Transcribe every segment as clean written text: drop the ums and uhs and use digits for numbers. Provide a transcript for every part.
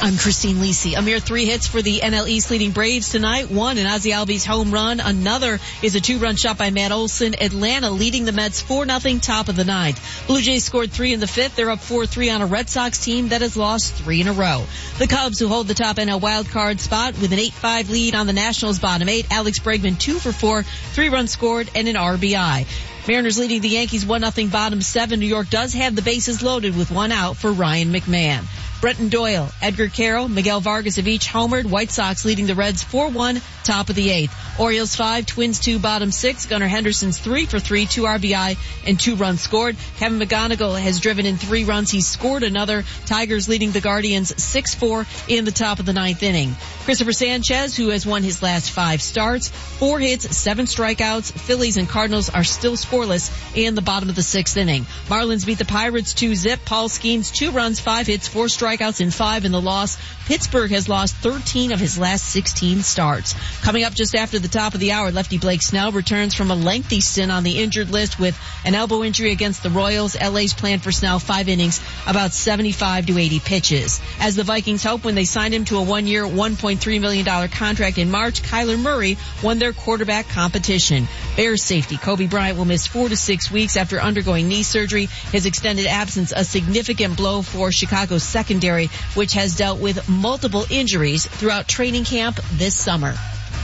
I'm Christine Lisi. A mere 3 hits for the NL East leading Braves tonight. One, an Ozzie Albies home run. Another is a 2-run shot by Matt Olson. Atlanta leading the Mets 4-0 top of the ninth. Blue Jays scored 3 in the fifth. They're up 4-3 on a Red Sox team that has lost 3 in a row. The Cubs, who hold the top NL wildcard spot with an 8-5 lead on the Nationals bottom 8. Alex Bregman 2 for 4, 3 runs scored and an RBI. Mariners leading the Yankees 1-0 bottom 7. New York does have the bases loaded with 1 out for Ryan McMahon. Brenton Doyle, Edgar Carroll, Miguel Vargas have each homered. White Sox leading the Reds 4-1, top of the 8th. Orioles 5, Twins 2, bottom 6. Gunnar Henderson's 3 for 3, 2 RBI and 2 runs scored. Kevin McGonigal has driven in 3 runs. He scored another. Tigers leading the Guardians 6-4 in the top of the 9th inning. Christopher Sanchez, who has won his last 5 starts, 4 hits, 7 strikeouts. Phillies and Cardinals are still scoreless in the bottom of the 6th inning. Marlins beat the Pirates 2-0. Paul Skeens 2 runs, 5 hits, 4 strikeouts in 5 in the loss. Pittsburgh has lost 13 of his last 16 starts. Coming up just after the top of the hour, lefty Blake Snell returns from a lengthy stint on the injured list with an elbow injury against the Royals. LA's plan for Snell 5 innings, about 75 to 80 pitches. As the Vikings hope when they signed him to a 1-year, $1.3 million contract in March, Kyler Murray won their quarterback competition. Bears safety Kobe Bryant will miss 4 to 6 weeks after undergoing knee surgery. His extended absence a significant blow for Chicago's secondary, which has dealt with multiple injuries throughout training camp this summer.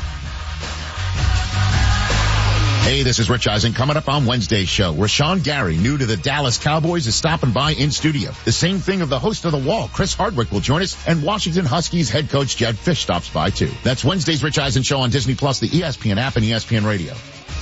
Hey, this is Rich Eisen. Coming up on Wednesday's show, Rashawn Gary, new to the Dallas Cowboys, is stopping by in studio. The same thing of the host of The Wall, Chris Hardwick, will join us, and Washington Huskies head coach Jed Fish stops by too. That's Wednesday's Rich Eisen show on Disney Plus, the ESPN app, and ESPN Radio.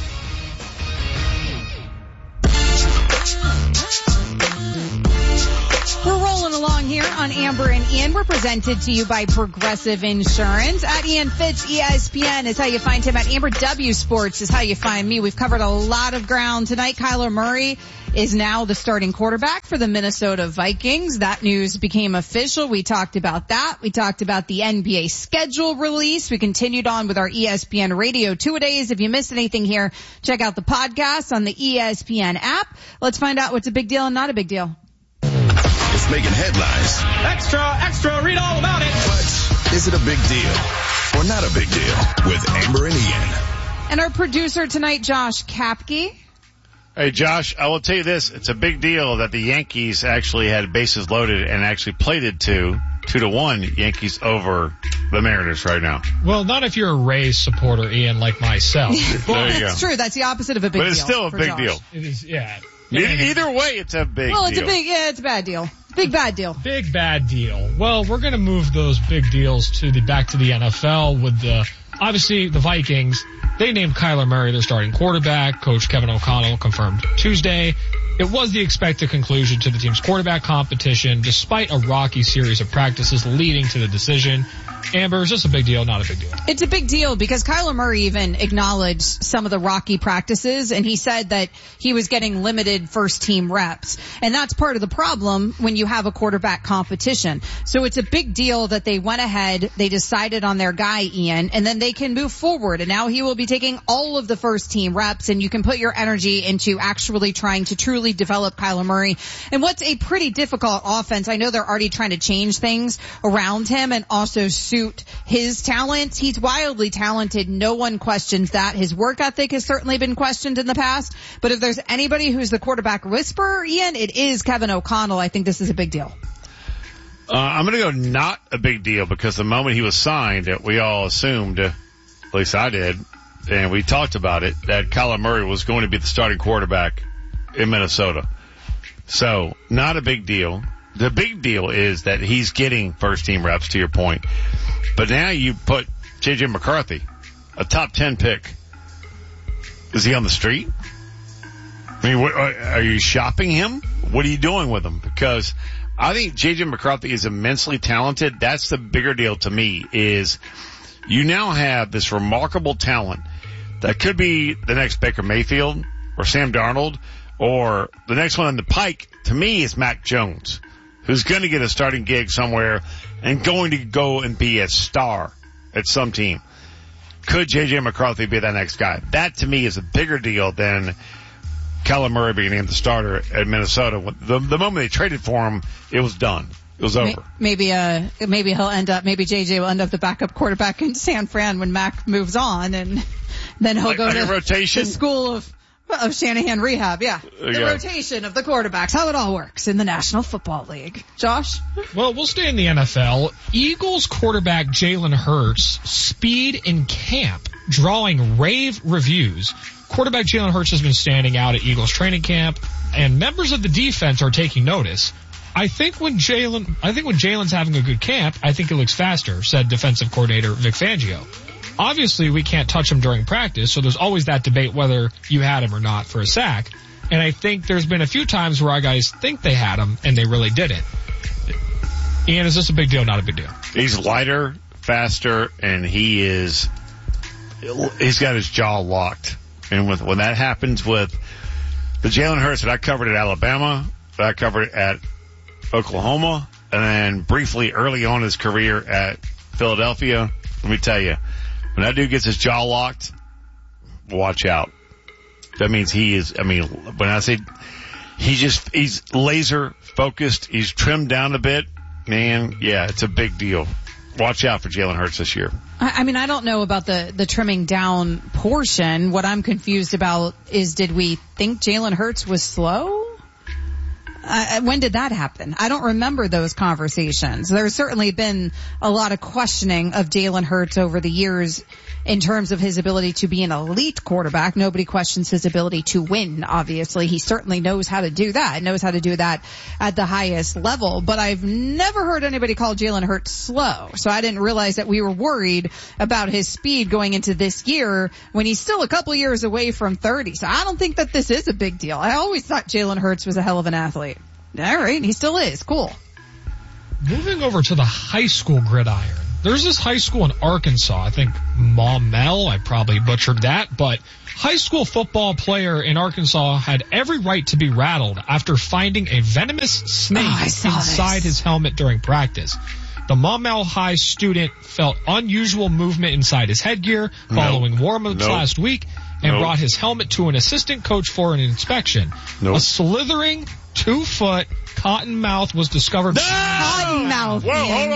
Here on Amber and Ian, we're presented to you by Progressive Insurance. At Ian Fitz, ESPN is how you find him. At Amber W Sports is how you find me. We've covered a lot of ground tonight. Kyler Murray is now the starting quarterback for the Minnesota Vikings. That news became official. We talked about that. We talked about the NBA schedule release. We continued on with our ESPN Radio 2-a-days. If you missed anything here, check out the podcast on the ESPN app. Let's find out what's a big deal and not a big deal. It's making headlines. Extra, read all about it. But is it a big deal or not a big deal? With Amber and Ian. And our producer tonight, Josh Kapke. Hey, Josh, I will tell you this. It's a big deal that the Yankees actually had bases loaded and actually played it 2-1 Yankees over the Mariners right now. Well, not if you're a Rays supporter, Ian, like myself. Well, there you that's go. True. That's the opposite of a big deal. But it's still a big deal. It is, yeah. Either way, it's a big deal. Well, it's a bad deal. Big bad deal. Big bad deal. Well, we're going to move those big deals back to the NFL with obviously the Vikings. They named Kyler Murray their starting quarterback. Coach Kevin O'Connell confirmed Tuesday. It was the expected conclusion to the team's quarterback competition, despite a rocky series of practices leading to the decision. Amber, is this a big deal, not a big deal? It's a big deal because Kyler Murray even acknowledged some of the rocky practices, and he said that he was getting limited first-team reps. And that's part of the problem when you have a quarterback competition. So it's a big deal that they went ahead, they decided on their guy, Ian, and then they can move forward. And now he will be taking all of the first-team reps, and you can put your energy into actually trying to truly develop Kyler Murray. And what's a pretty difficult offense, I know they're already trying to change things around him and also suit his talents. He's wildly talented. No one questions that. His work ethic has certainly been questioned in the past. But if there's anybody who's the quarterback whisperer, Ian, it is Kevin O'Connell. I think this is a big deal. I'm going to go not a big deal because the moment he was signed, we all assumed, at least I did, and we talked about it, that Kyler Murray was going to be the starting quarterback in Minnesota. So, not a big deal. The big deal is that he's getting first-team reps, to your point. But now you put J.J. McCarthy, a top 10 pick. Is he on the street? I mean, are you shopping him? What are you doing with him? Because I think J.J. McCarthy is immensely talented. That's the bigger deal to me, is you now have this remarkable talent that could be the next Baker Mayfield or Sam Darnold, or the next one on the pike, to me, is Mac Jones, who's going to get a starting gig somewhere and going to go and be a star at some team. Could J.J. McCarthy be that next guy? That, to me, is a bigger deal than Kyler Murray being named the starter at Minnesota. The moment they traded for him, it was done. It was over. Maybe JJ will end up the backup quarterback in San Fran when Mac moves on, and then he'll go to rotation? the school of Shanahan rehab. Yeah. The rotation of the quarterbacks, how it all works in the National Football League. Josh? Well, we'll stay in the NFL. Eagles quarterback Jalen Hurts' speed in camp, drawing rave reviews. Quarterback Jalen Hurts has been standing out at Eagles training camp, and members of the defense are taking notice. I think when Jalen's having a good camp, I think it looks faster, said defensive coordinator Vic Fangio. Obviously, we can't touch him during practice, so there's always that debate whether you had him or not for a sack. And I think there's been a few times where our guys think they had him, and they really didn't. Ian, is this a big deal, not a big deal? He's lighter, faster, and he's got his jaw locked. And when that happens with the Jalen Hurts that I covered at Alabama, that I covered at Oklahoma, and then briefly early on in his career at Philadelphia, let me tell you, when that dude gets his jaw locked, watch out. That means when I say he's laser focused, he's trimmed down a bit, man, yeah, it's a big deal. Watch out for Jalen Hurts this year. I mean, I don't know about the trimming down portion. What I'm confused about is, did we think Jalen Hurts was slow? When did that happen? I don't remember those conversations. There's certainly been a lot of questioning of Jalen Hurts over the years in terms of his ability to be an elite quarterback. Nobody questions his ability to win, obviously. He certainly knows how to do that, at the highest level. But I've never heard anybody call Jalen Hurts slow. So I didn't realize that we were worried about his speed going into this year when he's still a couple years away from 30. So I don't think that this is a big deal. I always thought Jalen Hurts was a hell of an athlete. All right, he still is. Cool. Moving over to the high school gridiron. There's this high school in Arkansas, I think Maumelle, I probably butchered that, but high school football player in Arkansas had every right to be rattled after finding a venomous snake inside his helmet during practice. The Maumelle High student felt unusual movement inside his headgear following warm-ups last week and brought his helmet to an assistant coach for an inspection. A slithering 2-foot cottonmouth was discovered. No! Cottonmouth. Whoa, hold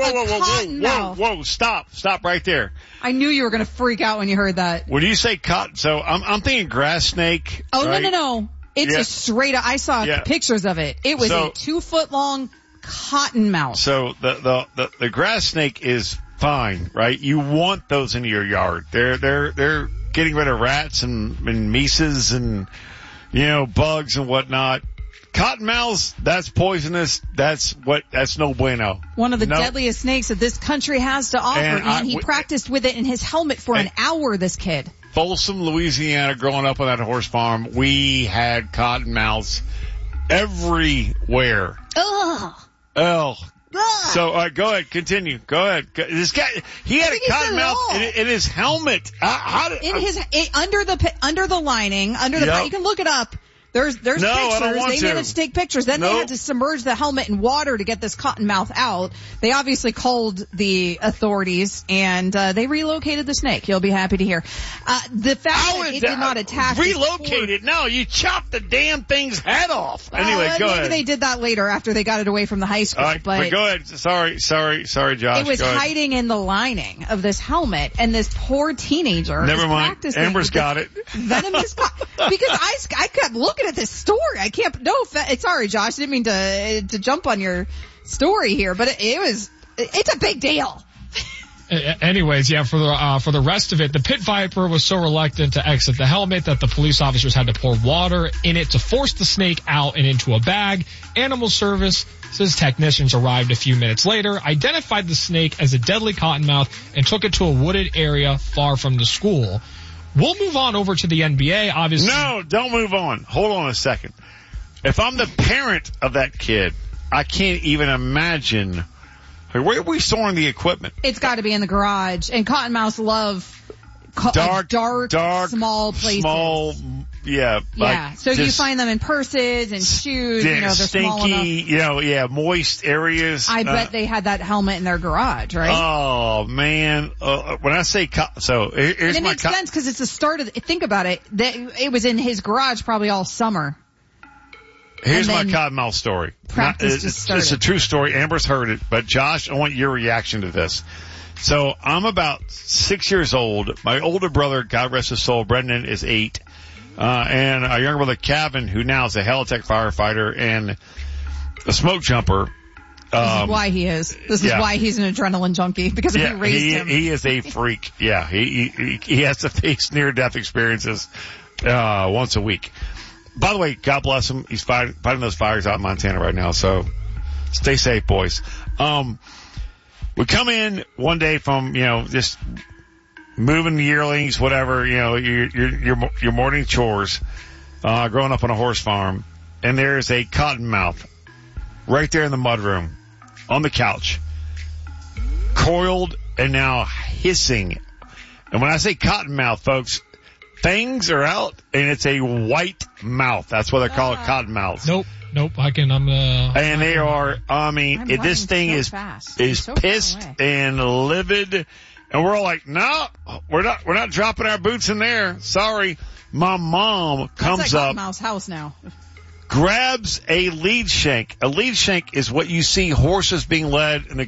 on. Whoa. Stop right there. I knew you were going to freak out when you heard that. When you say cotton, so I'm thinking grass snake. Oh, right? No. It's a straight up, I saw pictures of it. It was a 2-foot long cottonmouth. So the grass snake is fine, right? You want those in your yard. They're getting rid of rats and mices and, bugs and whatnot. Cottonmouths, that's poisonous. That's no bueno. One of the deadliest snakes that this country has to offer. And he practiced with it in his helmet for an hour, this kid. Folsom, Louisiana, growing up on that horse farm, we had cottonmouths everywhere. Ugh. Oh. So, all right, go ahead, continue. Go ahead. This guy, he had a cottonmouth in his helmet. Under the lining, you can look it up. There's pictures. They managed to take pictures. Then they had to submerge the helmet in water to get this cottonmouth out. They obviously called the authorities and they relocated the snake. You'll be happy to hear. The fact that it did not attack. Relocated? No, you chopped the damn thing's head off. Anyway, go ahead. Maybe they did that later after they got it away from the high school. All right, but go ahead. Sorry, Josh. It was hiding in the lining of this helmet, and this poor teenager. Never mind. Amber's got it. Venomous because I kept looking at this story. Sorry, Josh. I didn't mean to jump on your story here, but it's a big deal. Anyways, for the rest of it, the pit viper was so reluctant to exit the helmet that the police officers had to pour water in it to force the snake out and into a bag. Animal Services technicians arrived a few minutes later, identified the snake as a deadly cottonmouth, and took it to a wooded area far from the school. We'll move on over to the NBA, obviously. No, don't move on. Hold on a second. If I'm the parent of that kid, I can't even imagine. Where are we storing the equipment? It's got to be in the garage. And cottonmouths love dark, small places. So you find them in purses and shoes. They're stinky, small enough. Moist areas. I bet they had that helmet in their garage, right? Oh man! When I say here's and it makes sense because it's the start of. Think about it. It was in his garage probably all summer. Here's my cottonmouth story. Practice just started. It's a true story. Amber's heard it, but Josh, I want your reaction to this. So I'm about 6 years old. My older brother, God rest his soul, Brendan, is 8. And our younger brother, Kevin, who now is a Helitech firefighter and a smoke jumper. This is why he is. This is why he's an adrenaline junkie, because we raised him. He is a freak. Yeah, he has to face near-death experiences once a week. By the way, God bless him. He's fighting those fires out in Montana right now, so stay safe, boys. We come in one day from, just moving the yearlings, whatever, your morning chores, growing up on a horse farm, and there's a cottonmouth right there in the mudroom on the couch, coiled and now hissing. And when I say cottonmouth, folks, fangs are out and it's a white mouth. That's why they call it cottonmouth. Nope. And they are, this thing is so pissed and livid. And we're all like, no, we're not dropping our boots in there. Sorry. My mom comes up. Mouse house now. Grabs a lead shank. A lead shank is what you see horses being led in the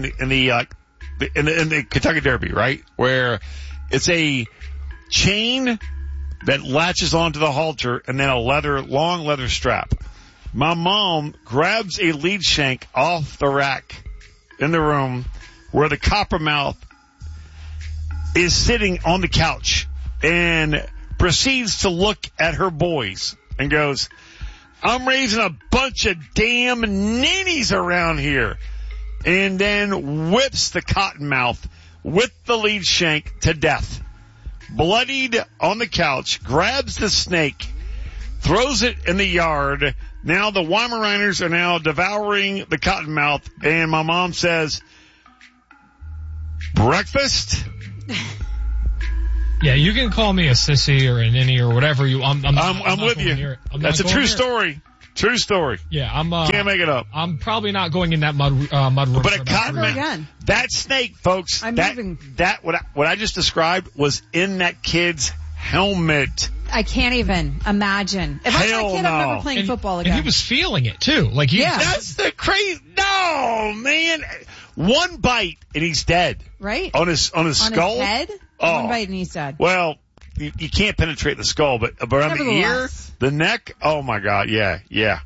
Kentucky Derby, right? Where it's a chain that latches onto the halter and then a long leather strap. My mom grabs a lead shank off the rack in the room where the coppermouth is sitting on the couch and proceeds to look at her boys and goes, I'm raising a bunch of damn ninnies around here. And then whips the cottonmouth with the lead shank to death. Bloodied on the couch, grabs the snake, throws it in the yard. Now the Weimaraners are now devouring the cottonmouth, and my mom says, breakfast? Yeah, you can call me a sissy or a ninny or whatever you. I'm with you. That's a true story. True story. Yeah, can't make it up. I'm probably not going in that mud room. But a cottonmouth, that snake, folks, what I just described was in that kid's helmet. I can't even imagine. If I was a kid, I'm never playing football again. And he was feeling it too. That's the crazy. No, man. One bite and he's dead. Right? On his skull. His head? Oh. One bite and he's dead. Well, you can't penetrate the skull, but around the ear, the neck. Oh my God. Yeah.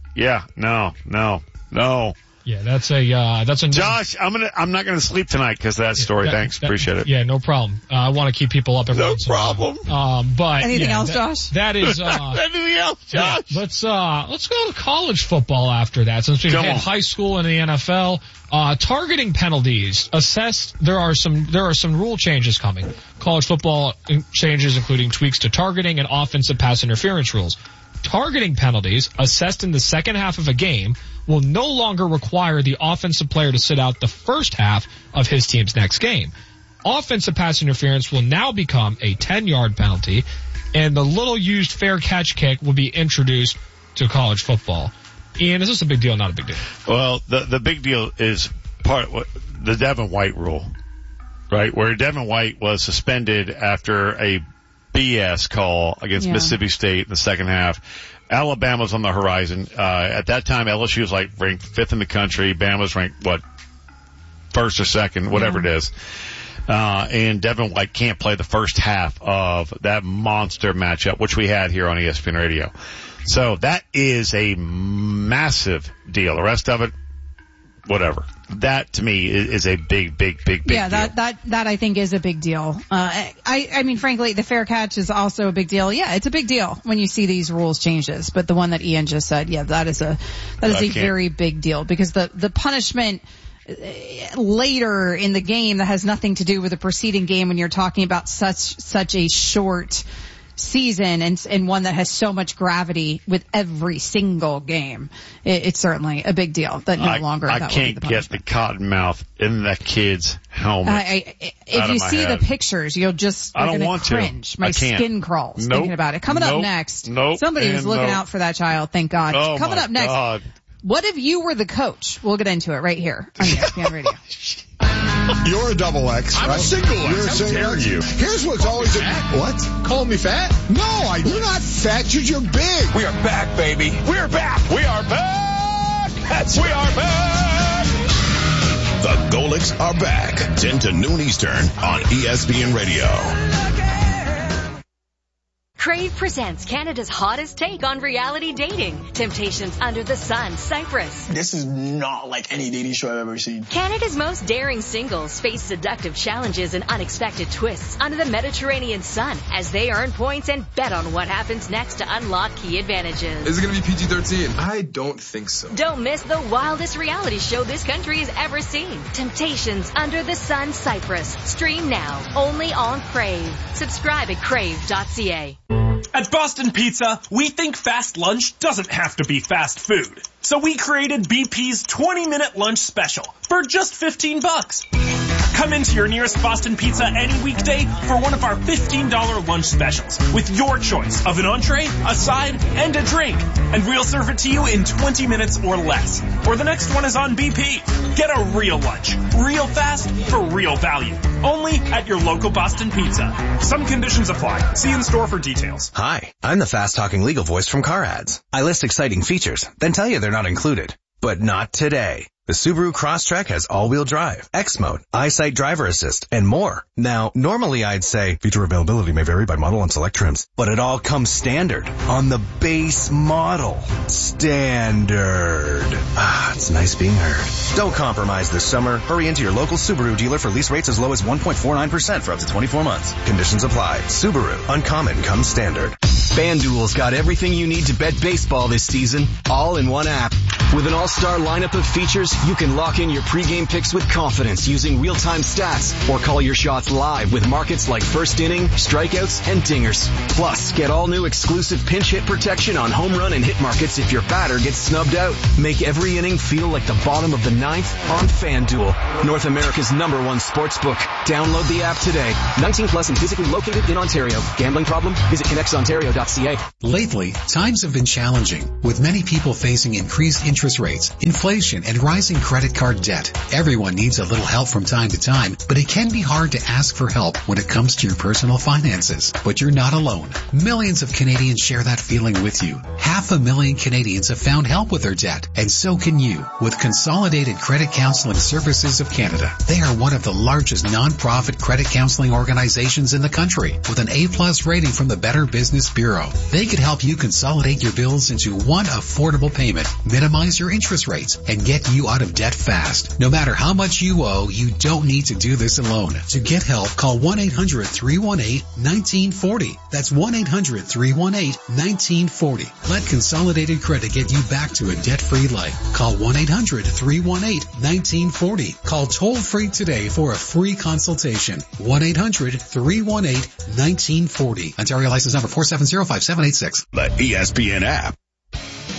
No. Yeah, that's a Josh, I'm not gonna sleep tonight because of that story. Thanks. Appreciate it. Yeah, no problem. I want to keep people up every once in a while. No problem. But anything else, Josh? That is anything else, Josh? Yeah, let's go to college football after that. Since we've had high school and the NFL, targeting penalties assessed. There are some rule changes coming. College football changes including tweaks to targeting and offensive pass interference rules. Targeting penalties assessed in the second half of a game will no longer require the offensive player to sit out the first half of his team's next game. Offensive pass interference will now become a 10-yard penalty, and the little used fair catch kick will be introduced to college football. Ian, is this a big deal or not a big deal? Well, the big deal is the Devin White rule, right? Where Devin White was suspended after a BS call against Mississippi State in the second half. Alabama's on the horizon. At that time, LSU was ranked 5th in the country. Bama's ranked, 1st or 2nd, whatever it is. And Devin White can't play the first half of that monster matchup, which we had here on ESPN Radio. So that is a massive deal. The rest of it, whatever. That to me is a big deal. Yeah, that I think is a big deal. I mean, frankly, the fair catch is also a big deal. Yeah, it's a big deal when you see these rules changes. But the one that Ian just said, that is a very big deal because the punishment later in the game that has nothing to do with the preceding game when you're talking about such a short season and one that has so much gravity with every single game. It's certainly a big deal that no longer I that can't will be the get the cottonmouth in that kid's helmet. If you see the pictures, you're going to cringe. My skin crawls thinking about it. Coming up next, somebody was looking out for that child, thank God. Oh, coming up next, God. What if you were the coach? We'll get into it right here on ESPN Radio. You're a double X. I'm right? a single X. You're a How single dare X. you? Here's what's always What? Call me fat? No, you're not fat. You're big. We are back, baby. We're back. We are back. We are back. The Golics are back. 10 to noon Eastern on ESPN Radio. Crave presents Canada's hottest take on reality dating. Temptations Under the Sun, Cyprus. This is not like any dating show I've ever seen. Canada's most daring singles face seductive challenges and unexpected twists under the Mediterranean sun as they earn points and bet on what happens next to unlock key advantages. Is it going to be PG-13? I don't think so. Don't miss the wildest reality show this country has ever seen. Temptations Under the Sun, Cyprus. Stream now, only on Crave. Subscribe at crave.ca. At Boston Pizza, we think fast lunch doesn't have to be fast food. So we created BP's 20-minute lunch special for just $15. Come into your nearest Boston Pizza any weekday for one of our $15 lunch specials with your choice of an entree, a side, and a drink. And we'll serve it to you in 20 minutes or less. Or the next one is on BP. Get a real lunch, real fast, for real value. Only at your local Boston Pizza. Some conditions apply. See in store for details. Hi, I'm the fast-talking legal voice from Car Ads. I list exciting features, then tell you they're not included. But not today. The Subaru Crosstrek has all-wheel drive, X-Mode, EyeSight driver assist, and more. Now, normally I'd say feature availability may vary by model and select trims, but it all comes standard on the base model. Standard. Ah, it's nice being heard. Don't compromise this summer. Hurry into your local Subaru dealer for lease rates as low as 1.49% for up to 24 months. Conditions apply. Subaru. Uncommon comes standard. FanDuel's got everything you need to bet baseball this season, all in one app. With an all-star lineup of features, you can lock in your pregame picks with confidence using real-time stats or call your shots live with markets like first inning, strikeouts, and dingers. Plus, get all new exclusive pinch hit protection on home run and hit markets if your batter gets snubbed out. Make every inning feel like the bottom of the ninth on FanDuel, North America's #1 sportsbook. Download the app today. 19 plus and physically located in Ontario. Gambling problem? Visit connectsontario.ca. Lately, times have been challenging, with many people facing increased interest rates, inflation, and rising credit card debt. Everyone needs a little help from time to time, but it can be hard to ask for help when it comes to your personal finances. But you're not alone. Millions of Canadians share that feeling with you. 500,000 Canadians have found help with their debt, and so can you with Consolidated Credit Counseling Services of Canada. They are one of the largest non-profit credit counseling organizations in the country, with an A+ rating from the Better Business Bureau. They could help you consolidate your bills into one affordable payment, minimize your interest rates, and get you out of debt fast. No matter how much you owe, you don't need to do this alone. To get help, call 1-800-318-1940. That's 1-800-318-1940. Let Consolidated Credit get you back to a debt-free life. Call 1-800-318-1940. Call toll-free today for a free consultation. 1-800-318-1940. Ontario license number 4705786. The ESPN app.